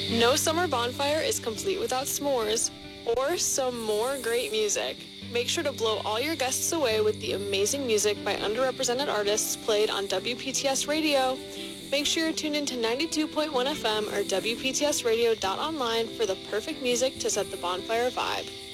No summer bonfire is complete without s'mores or some more great music. Make sure to blow all your guests away with the amazing music by underrepresented artists played on WPTS Radio. Make sure you're tuned into 92.1 FM or WPTSradio.online for the perfect music to set the bonfire vibe.